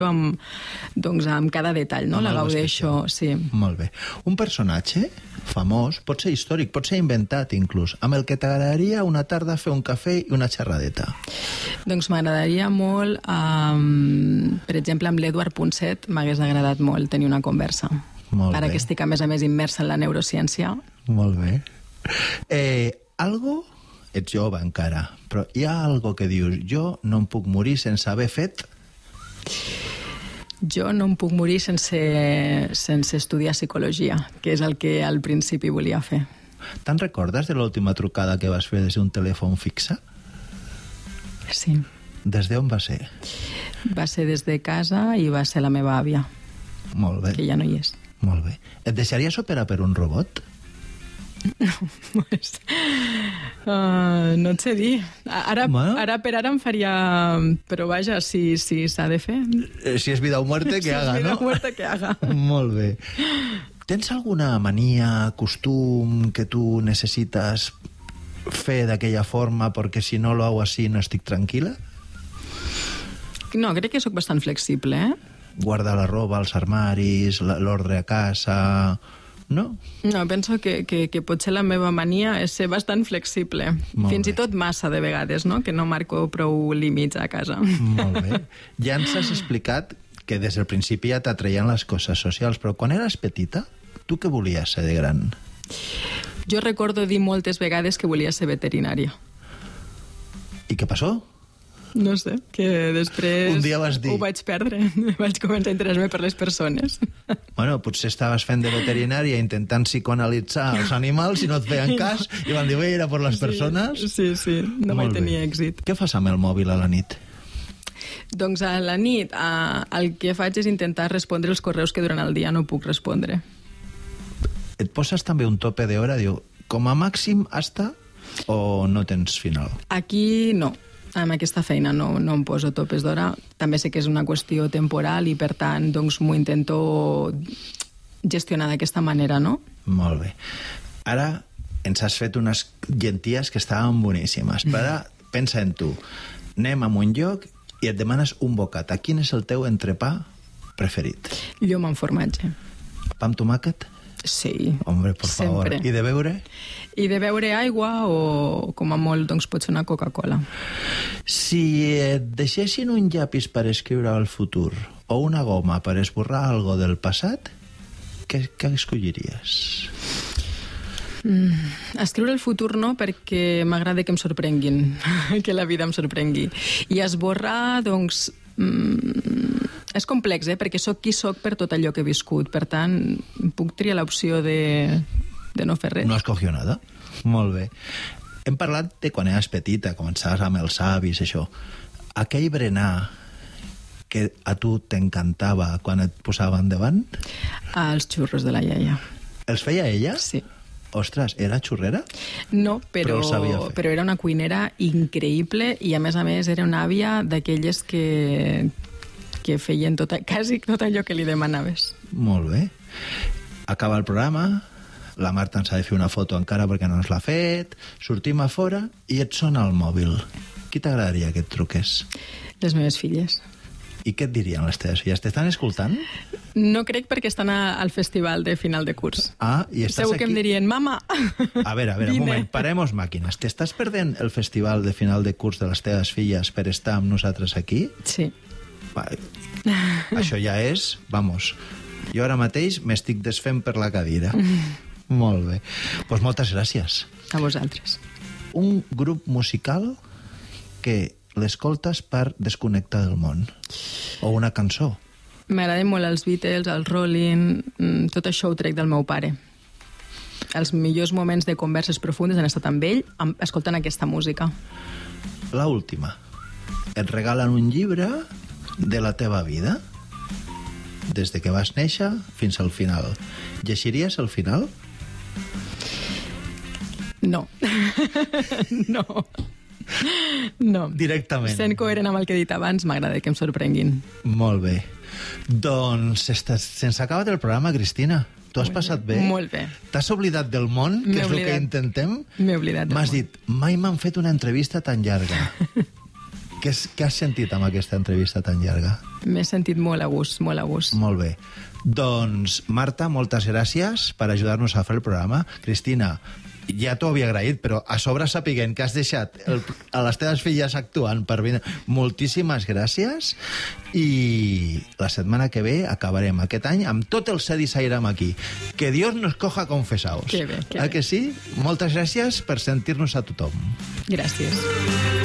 amb cada detall, no? La gaudeixo, sí. Molt bé. Un personatge famós, pot ser històric, pot ser inventat inclús, amb el que t'agradaria una tarda fer un cafè i una xerradeta. Doncs m'agradaria molt, per exemple, amb l'Eduard Punset m'hagués agradat molt tenir una conversa. Molt Ara bé. que estic, a més immersa en la neurociència. Molt bé. Ets jove encara, però hi ha algo que dius, jo no em puc morir sense haver fet... Jo no em puc morir sense estudiar psicologia, que és el que al principi volia fer. Te'n recordes de l'última trucada que vas fer des d'un telèfon fixe? Sí. Des d'on va ser? Va ser des de casa i va ser la meva àvia, Molt bé. que ja no hi és. Molt bé. Et deixaries operar per un robot? No et sé dir. Ara per ara em faria... Però vaja, si s'ha de fer... Si és vida o muerte, que haga, no? Si és vida o muerte, que haga. Molt bé. Tens alguna mania, costum que tu necessites fer d'aquella forma perquè si no lo hago así no estic tranquil·la? No, crec que sóc bastant flexible, Guardar la roba als armaris, l'ordre a casa... No? No, penso que potser la meva mania és ser bastant flexible. Fins i tot massa, de vegades, no? Que no marco prou límits a casa. Molt bé. Ja ens has explicat que des del principi ja t'atreien les coses socials, però quan eres petita, tu què volies ser de gran? Jo recordo dir moltes vegades que volia ser veterinària. I què passó? No sé, que després Un dia vas dir... ho vaig perdre. Vaig començar a interessar-me per les persones. Bueno, potser estaves fent de veterinària intentant psicoanalitzar els animals i no et feien cas i van dir, bé, era per les persones. Sí, no vaig tenir èxit. Què fas amb el mòbil a la nit? Doncs a la nit el que faig és intentar respondre els correus que durant el dia no puc respondre. Et poses també un tope d'hora, diu, com a màxim hasta o no tens final? Aquí no. Amb aquesta feina no em poso topes d'hora. També sé que és una qüestió temporal i, per tant, doncs m'ho intento gestionar d'aquesta manera, no? Molt bé. Ara ens has fet unes llenties que estaven boníssimes. Però ara pensa en tu. Anem a un lloc i et demanes un bocat. Quin és el teu entrepà preferit? Llom amb formatge. Pa amb tomàquet? Sí, Hombre, por favor. sempre. I de beure? I de beure aigua o, com a molt, doncs pot ser una Coca-Cola. Si et deixessin un llapis per escriure el futur o una goma per esborrar algo del passat, què escolliries? Escriure el futur no, perquè m'agrada que em sorprenguin, que la vida em sorprengui. I esborrar, doncs... és complex, perquè sóc qui sóc per tot allò que he viscut. Per tant, puc triar l'opció de no fer res. No escogió nada? Molt bé. Hem parlat de quan eres petita, començaves amb els avis, això. Aquell berenar que a tu t'encantava quan et posaven davant? Els xurros de la iaia. Els feia ella? Sí. Ostres, era xurrera? No, però el sabia fer. però era una cuinera increïble i, a més, era una àvia d'aquelles que feien quasi tot allò que li demanaves. Molt bé. Acaba el programa, la Marta ens ha de fer una foto encara perquè no ens l'ha fet, sortim a fora i et sona el mòbil. Qui t'agradaria que et truqués? Les meves filles. I què et dirien les teves filles? T'estan escoltant? No crec, perquè estan al festival de final de curs. I estàs Segur aquí? que em dirien, mama, A veure, un moment, paremos màquines. T'estàs perdent el festival de final de curs de les teves filles per estar amb nosaltres aquí? Sí. Va, això ja és, vamos, jo ara mateix m'estic desfent per la cadira. Molt bé. Doncs moltes gràcies. A vosaltres. Un grup musical que l'escoltes per desconnectar del món. O una cançó. M'agraden molt els Beatles, els Rolling, tot això ho trec del meu pare. Els millors moments de converses profundes han estat amb ell, escoltant aquesta música. La última. Et regalen un llibre de la teva vida, des de que vas néixer fins al final. Llegiries el final? No. No. Directament. Sent coherent amb el que he dit abans, m'agrada que em sorprenguin. Molt bé. Doncs se'ns ha acabat el programa, Cristina. Tu has passat bé? Molt bé. T'has oblidat del món, que és el que intentem? M'he oblidat del món. M'has dit, mai m'han fet una entrevista tan llarga. Què has sentit amb aquesta entrevista tan llarga? M'he sentit molt a gust, molt a gust. Molt bé. Doncs, Marta, moltes gràcies per ajudar-nos a fer el programa. Cristina, ja t'ho havia agraït, però a sobre sapiguent que has deixat a les teves filles actuant per venir, moltíssimes gràcies, i la setmana que ve acabarem aquest any amb tot el Sedi Sairam aquí. Que Dios nos coja confesaos. Que bé, que bé. Que sí? Moltes gràcies per sentir-nos a tothom. Gràcies.